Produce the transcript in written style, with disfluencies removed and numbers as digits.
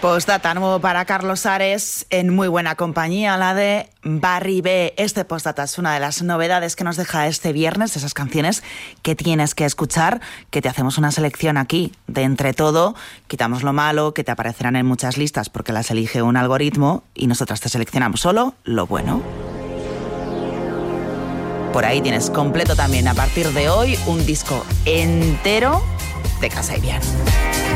Postdata nuevo para Carlos Ares, en muy buena compañía, la de Barry B. Este postdata es una de las novedades que nos deja este viernes, esas canciones que tienes que escuchar, que te hacemos una selección aquí de entre todo, quitamos lo malo, que te aparecerán en muchas listas porque las elige un algoritmo y nosotras te seleccionamos solo lo bueno. Por ahí tienes completo también a partir de hoy un disco entero de Casa y Bien.